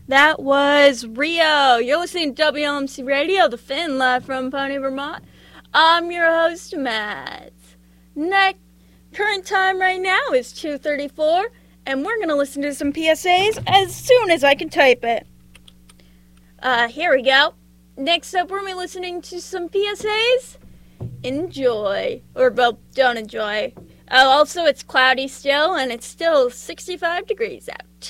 That was Rio. You're listening to WLMC Radio, the Finn, live from Pony, Vermont. I'm your host, Matt. Current time right now is 2:34, and we're going to listen to some PSAs as soon as I can type it. Here we go. Next up, we're going to be listening to some PSAs. Enjoy. Or, well, don't enjoy. Also, it's cloudy still, and it's still 65 degrees out.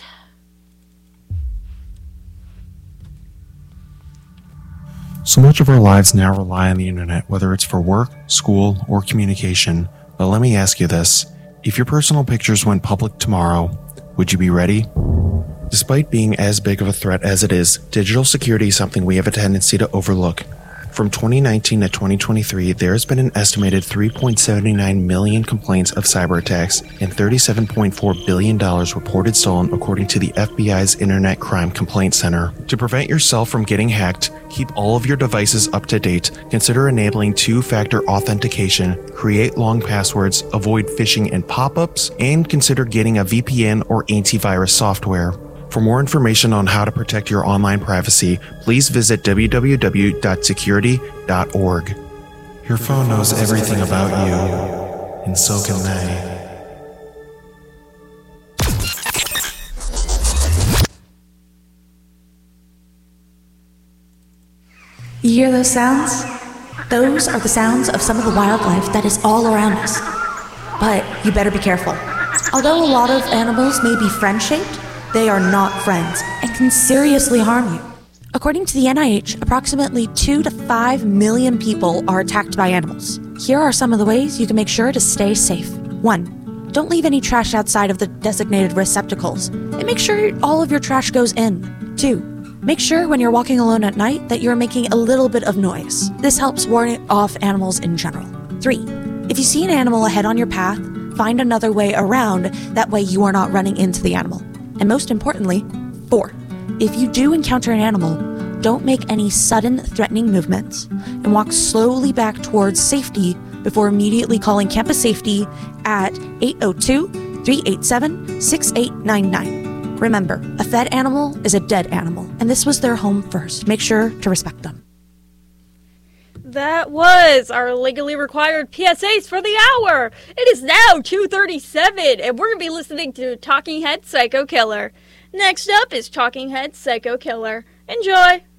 So much of our lives now rely on the internet, whether it's for work, school, or communication. But let me ask you this. If your personal pictures went public tomorrow, would you be ready? Despite being as big of a threat as it is, digital security is something we have a tendency to overlook. From 2019 to 2023, there has been an estimated 3.79 million complaints of cyber attacks and $37.4 billion reported stolen according to the FBI's Internet Crime Complaint Center. To prevent yourself from getting hacked, keep all of your devices up to date, consider enabling two-factor authentication, create long passwords, avoid phishing and pop-ups, and consider getting a VPN or antivirus software. For more information on how to protect your online privacy, please visit www.security.org. Your phone knows everything about you, and so can they. You hear those sounds? Those are the sounds of some of the wildlife that is all around us. But you better be careful. Although a lot of animals may be friend-shaped, they are not friends and can seriously harm you. According to the NIH, approximately 2 to 5 million people are attacked by animals. Here are some of the ways you can make sure to stay safe. 1. Don't leave any trash outside of the designated receptacles, and make sure all of your trash goes in. 2. Make sure when you're walking alone at night that you're making a little bit of noise. This helps ward off animals in general. 3. If you see an animal ahead on your path, find another way around, that way you are not running into the animal. And most importantly, 4. If you do encounter an animal, don't make any sudden threatening movements and walk slowly back towards safety before immediately calling Campus Safety at 802-387-6899. Remember, a fed animal is a dead animal, and this was their home first. Make sure to respect them. That was our legally required PSAs for the hour. It is now 2:37, and we're going to be listening to Talking Head Psycho Killer. Next up is Talking Head Psycho Killer. Enjoy!